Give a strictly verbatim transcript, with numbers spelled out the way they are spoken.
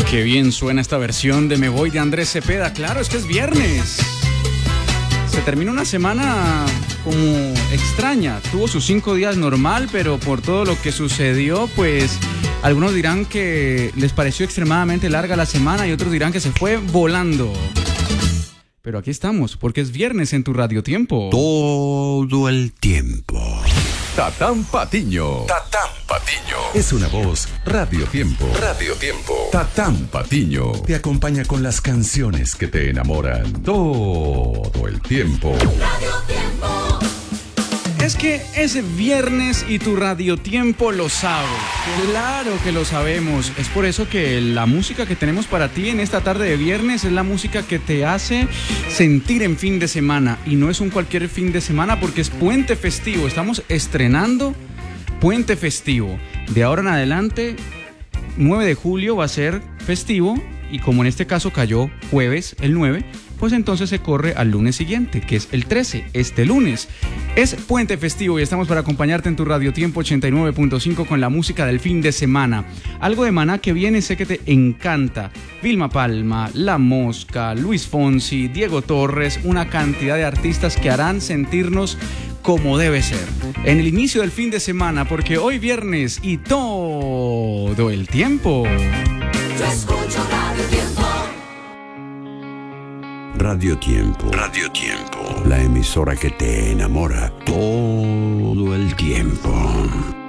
Qué bien suena esta versión de Me Voy de Andrés Cepeda. Claro, es que es viernes. Se termina una semana como extraña. Tuvo sus cinco días normal, pero por todo lo que sucedió, pues algunos dirán que les pareció extremadamente larga la semana y otros dirán que se fue volando. Pero aquí estamos, porque es viernes en tu Radio Tiempo. Todo el tiempo. Tatán Patiño. Tatán Patiño. Es una voz. Radio Tiempo. Radio Tiempo. Tatán Patiño. Te acompaña con las canciones que te enamoran todo el tiempo. Radio Tiempo. Es que es viernes y tu Radio Tiempo lo sabe. Claro que lo sabemos. Es por eso que la música que tenemos para ti en esta tarde de viernes es la música que te hace sentir en fin de semana. Y no es un cualquier fin de semana porque es puente festivo. Estamos estrenando puente festivo. De ahora en adelante, nueve de julio va a ser festivo. Y como en este caso cayó jueves el nueve, pues entonces se corre al lunes siguiente, que es el trece, este lunes. Es puente festivo y estamos para acompañarte en tu Radio Tiempo ochenta y nueve punto cinco con la música del fin de semana. Algo de Maná que viene, sé que te encanta. Vilma Palma, La Mosca, Luis Fonsi, Diego Torres, una cantidad de artistas que harán sentirnos como debe ser. En el inicio del fin de semana, porque hoy viernes y todo el tiempo. Yo escucho Radio Tiempo. Radio Tiempo. Radio Tiempo. La emisora que te enamora todo el tiempo.